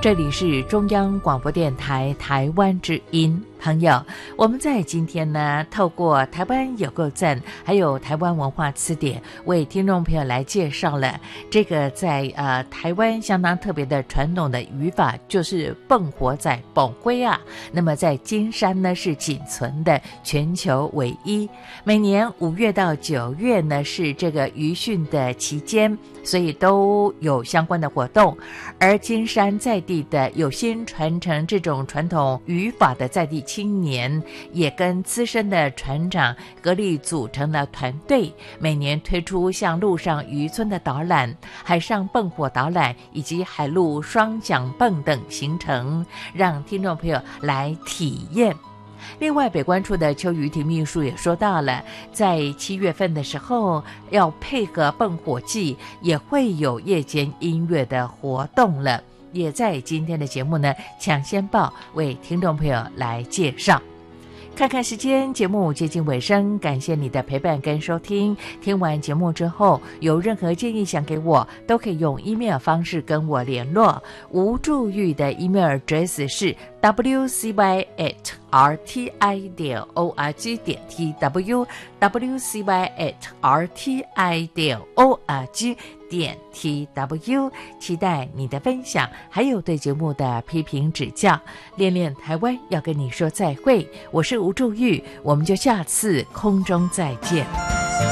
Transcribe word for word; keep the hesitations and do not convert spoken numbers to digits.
这里是中央广播电台台湾之音。朋友，我们在今天呢，透过台湾有够赞，还有台湾文化词典，为听众朋友来介绍了这个在呃台湾相当特别的传统的语法，就是蹦活仔蹦龟啊。那么在金山呢是仅存的全球唯一。每年五月到九月呢是这个渔汛的期间，所以都有相关的活动。而金山在地的有心传承这种传统语法的在地青年，也跟资深的船长合力组成了团队，每年推出像陆上渔村的导览、海上蹦火导览以及海陆双桨蹦等行程，让听众朋友来体验。另外，北关处的邱瑜婷秘书也说到了，在七月份的时候，要配合蹦火季，也会有夜间音乐的活动了。也在今天的节目呢，抢先报为听众朋友来介绍。看看时间，节目接近尾声，感谢你的陪伴跟收听。听完节目之后，有任何建议想给我，都可以用 email 方式跟我联络。吴祝玉的 email address 是 w c y at r t i 点 o r g 点 t w w c y at r t i 点 o r g 点 t w， 期待你的分享，还有对节目的批评指教。恋恋台湾要跟你说再会，我是吴祝玉，我们就下次空中再见。